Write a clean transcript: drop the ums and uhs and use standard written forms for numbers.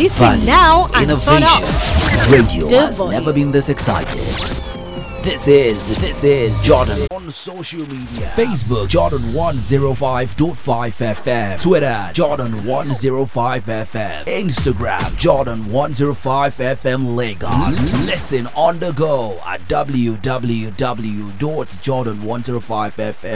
Listen Value, now and turn innovation. up. Radio The has boy. never been this excited. This is Jordan on social media. Facebook Jordan 105.5 FM. Twitter Jordan 105 FM. Instagram Jordan 105 FM Lagos. Listen on the go at www.jordan105fm.